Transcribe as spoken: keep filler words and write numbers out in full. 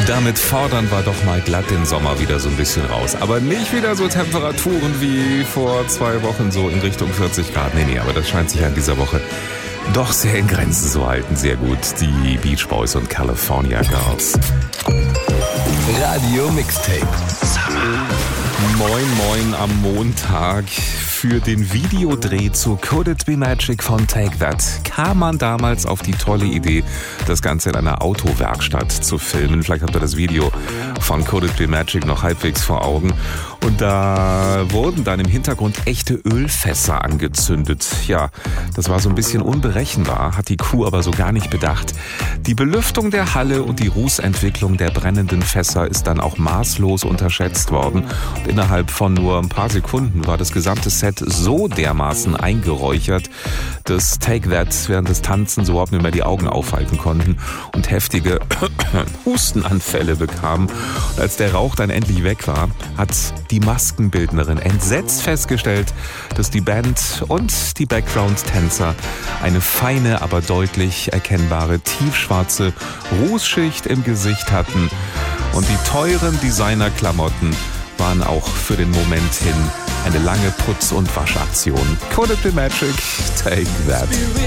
Damit fordern wir doch mal glatt den Sommer wieder so ein bisschen raus. Aber nicht wieder so Temperaturen wie vor zwei Wochen so in Richtung vierzig Grad. Nee, nee, aber das scheint sich an dieser Woche doch sehr in Grenzen zu halten. Sehr gut. Die Beach Boys und California Girls. Radio Mixtape. Summer. Moin, moin am Montag. Für den Videodreh zu Could It Be Magic von Take That kam man damals auf die tolle Idee, das Ganze in einer Autowerkstatt zu filmen. Vielleicht habt ihr das Video von Could It Be Magic noch halbwegs vor Augen. Und da wurden dann im Hintergrund echte Ölfässer angezündet. Ja, das war so ein bisschen unberechenbar, hat die Crew aber so gar nicht bedacht. Die Belüftung der Halle und die Rußentwicklung der brennenden Fässer ist dann auch maßlos unterschätzt worden. Und innerhalb von nur ein paar Sekunden war das gesamte Set so dermaßen eingeräuchert, dass Take That während des Tanzens überhaupt nicht mehr die Augen aufhalten konnten und heftige Hustenanfälle bekamen. Und als der Rauch dann endlich weg war, hat die Maskenbildnerin entsetzt festgestellt, dass die Band und die Background-Tänzer eine feine, aber deutlich erkennbare tiefschwarze Rußschicht im Gesicht hatten. Und die teuren Designerklamotten waren auch für den Moment hin eine lange Putz- und Waschaktion. Could It Be Magic? Take That.